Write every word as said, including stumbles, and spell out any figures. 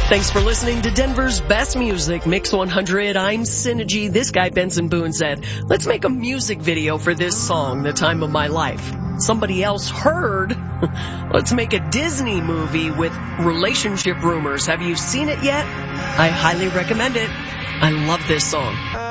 Thanks for listening to Denver's Best Music, Mix one hundred. I'm Synergy. This guy, Benson Boone, said, let's make a music video for this song, The Time of My Life. Somebody else heard, let's make a Disney movie with relationship rumors. Have you seen it yet? I highly recommend it. I love this song.